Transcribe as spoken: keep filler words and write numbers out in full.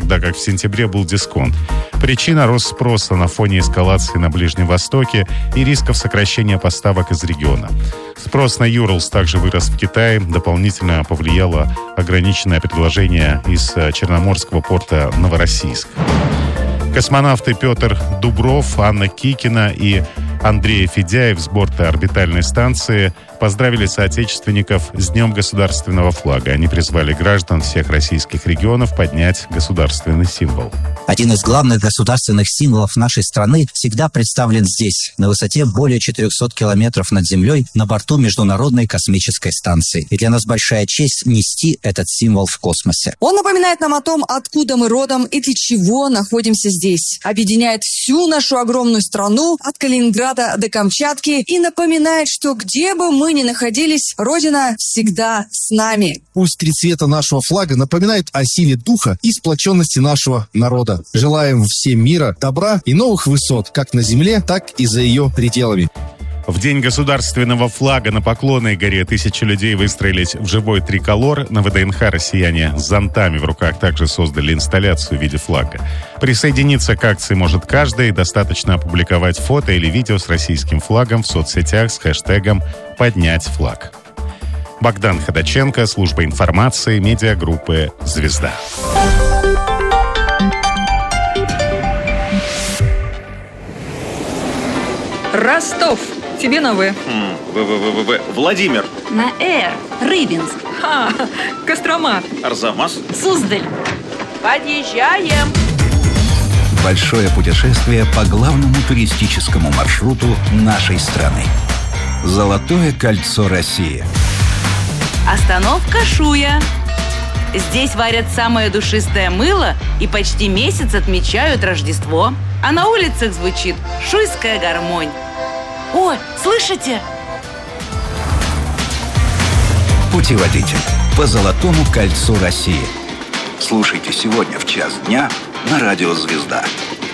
тогда как в сентябре был дисконт. Причина – рост спроса на фоне эскалации на Ближнем Востоке и рисков сокращения поставок из региона. Спрос на Юрлс также вырос в Китае. Дополнительно повлияло ограниченное предложение из Черноморского порта Новороссийск. Космонавты Петр Дубров, Анна Кикина и Андрей Федяев с борта орбитальной станции поздравили соотечественников с Днем государственного флага. Они призвали граждан всех российских регионов поднять государственный символ. Один из главных государственных символов нашей страны всегда представлен здесь, на высоте более четырехсот километров над землей, на борту Международной космической станции. И для нас большая честь нести этот символ в космосе. Он напоминает нам о том, откуда мы родом и для чего находимся здесь. Объединяет всю нашу огромную страну от Калининграда до Камчатки и напоминает, что где бы мы ни находились, Родина всегда с нами. Пусть три цвета нашего флага напоминают о силе духа и сплоченности нашего народа. Желаем всем мира, добра и новых высот, как на земле, так и за ее пределами. В день государственного флага на Поклонной горе тысячи людей выстроились в живой триколор. На ВДНХ россияне с зонтами в руках также создали инсталляцию в виде флага. Присоединиться к акции может каждый. Достаточно опубликовать фото или видео с российским флагом в соцсетях с хэштегом «Поднять флаг». Богдан Ходаченко, служба информации, медиагруппы «Звезда». Ростов. Тебе на В. В-в-в-в-в. Владимир. На Р. Рыбинск. Ха, Кострома. Арзамас. Суздаль. Подъезжаем. Большое путешествие по главному туристическому маршруту нашей страны. Золотое кольцо России. Остановка Шуя. Здесь варят самое душистое мыло и почти месяц отмечают Рождество. А на улицах звучит шуйская гармонь. О, слышите? Путеводитель по Золотому кольцу России. Слушайте сегодня в час дня на радио «Звезда».